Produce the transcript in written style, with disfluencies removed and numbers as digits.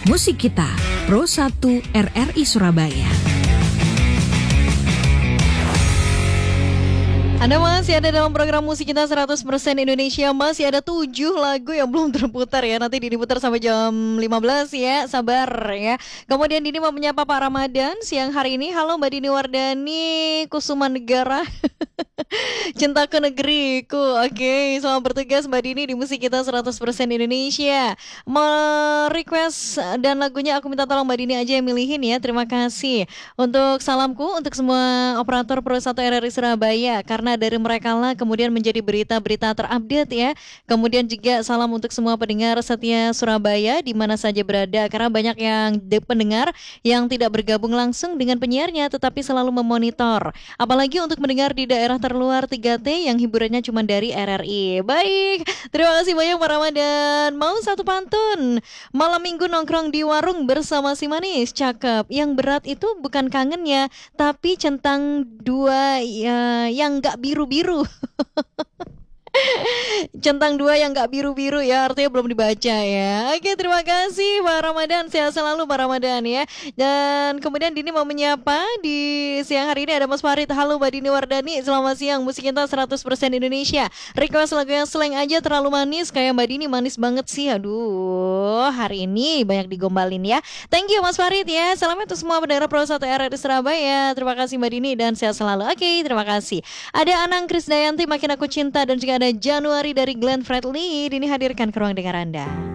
Musik Kita, Pro 1 RRI Surabaya. Anda masih ada dalam program Musik Kita 100% Indonesia. Masih ada 7 lagu yang belum terputar ya. Nanti diputar sampai jam 15 ya. Sabar ya. Kemudian Dini mau menyapa Pak Ramadan siang hari ini. Halo Mbak Dini Wardani Kusuma Negara. Cintaku negeriku. Oke, selamat bertugas Mbak Dini di Musik Kita 100% Indonesia. Request dan lagunya aku minta tolong Mbak Dini aja yang milihin ya. Terima kasih. Untuk salamku untuk semua operator Pro 1 RRI Surabaya, karena dari mereka lah kemudian menjadi berita-berita terupdate ya. Kemudian juga salam untuk semua pendengar setia Surabaya di mana saja berada, karena banyak yang pendengar yang tidak bergabung langsung dengan penyiarnya tetapi selalu memonitor. Apalagi untuk mendengar di daerah terluar 3T yang hiburannya cuma dari RRI. Baik, terima kasih banyak Pak Ramadan. Mau satu pantun. Malam minggu nongkrong di warung bersama si manis cakep. Yang berat itu bukan kangennya, tapi centang dua ya, yang gak biru-biru. Centang dua yang gak biru-biru ya, artinya belum dibaca ya. Oke, terima kasih Pak Ramadan. Sehat selalu Pak Ramadan ya. Dan kemudian Dini mau menyapa di siang hari ini ada Mas Farid. Halo Mbak Dini Wardani, selamat siang. Musik Kita 100% Indonesia. Request lagu yang slang aja, terlalu manis. Kayak Mbak Dini manis banget sih. Aduh, hari ini banyak digombalin ya. Thank you Mas Farid ya. Salam untuk semua pendengar Pro 1 RRI Surabaya. Terima kasih Mbak Dini dan sehat selalu. Oke, terima kasih. Ada Anang Krisdayanti, Makin Aku Cinta, dan juga ada Januari dari Glenn Fredly. Dini hadirkan ke ruang dengar Anda.